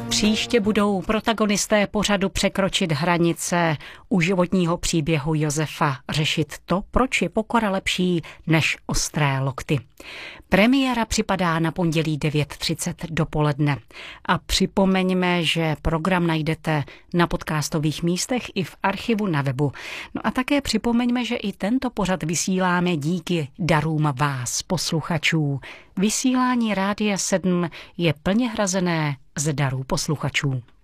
Příště budou protagonisté pořadu překročit hranice u životního příběhu Josefa, řešit to, proč je pokora lepší než ostré lokty. Premiéra připadá na pondělí 9:30 dopoledne. A připomeňme, že program najdete na podcastových místech i v archivu na webu. No a také připomeňme, že i tento pořad vysíláme díky darům vás, posluchačů. Vysílání Rádia 7 je plně hrazené z darů posluchačů.